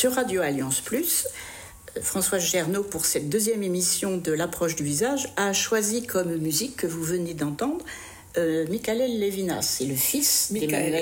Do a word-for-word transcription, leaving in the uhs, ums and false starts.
sur Radio Alliance Plus, Françoise Gernaud, pour cette deuxième émission de l'approche du visage, a choisi comme musique que vous venez d'entendre euh, Michael Levinas. C'est le fils Michael.